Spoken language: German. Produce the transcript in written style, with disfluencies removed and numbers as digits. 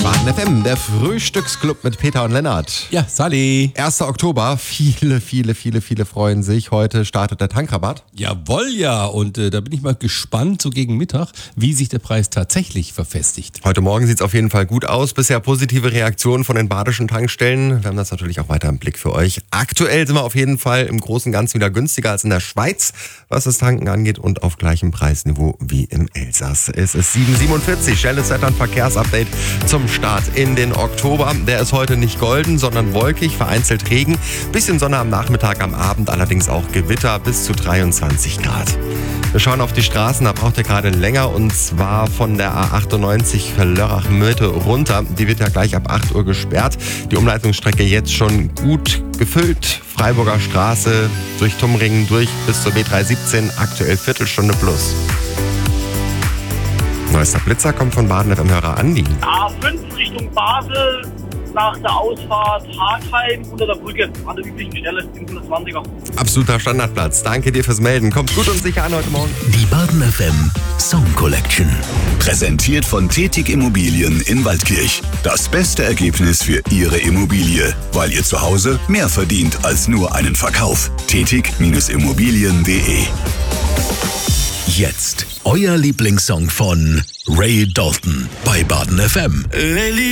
Baden FM, der Frühstücksclub mit Peter und Lennart. Ja, Sally. 1. Oktober, viele freuen sich. Heute startet der Tankrabatt. Jawohl, ja. Und da bin ich mal gespannt, so gegen Mittag, wie sich der Preis tatsächlich verfestigt. Heute Morgen sieht es auf jeden Fall gut aus. Bisher positive Reaktionen von den badischen Tankstellen. Wir haben das natürlich auch weiter im Blick für euch. Aktuell sind wir auf jeden Fall im Großen und Ganzen wieder günstiger als in der Schweiz, was das Tanken angeht, und auf gleichem Preisniveau wie im Elsass. Es ist 7:47, schnelles Wetter- und Verkehrsupdate zum Start in den Oktober. Der ist heute nicht golden, sondern wolkig, vereinzelt Regen. Bisschen Sonne am Nachmittag, am Abend allerdings auch Gewitter bis zu 23 Grad. Wir schauen auf die Straßen, da braucht ihr gerade länger, und zwar von der A98 Lörrach-Mitte runter. Die wird ja gleich ab 8 Uhr gesperrt. Die Umleitungsstrecke jetzt schon gut gefüllt. Freiburger Straße durch Tumringen durch bis zur B317, aktuell Viertelstunde plus. Neuester Blitzer kommt von Baden FM-Hörer Andi. A5 Richtung Basel, nach der Ausfahrt Hartheim unter der Brücke an der üblichen Stelle im 120er. Absoluter Standardplatz. Danke dir fürs Melden. Kommt gut und sicher an heute Morgen. Die Baden FM Song Collection. Präsentiert von Tetig Immobilien in Waldkirch. Das beste Ergebnis für Ihre Immobilie, weil ihr zu Hause mehr verdient als nur einen Verkauf. Tetig-Immobilien.de. Jetzt euer Lieblingssong von Ray Dalton bei Baden FM.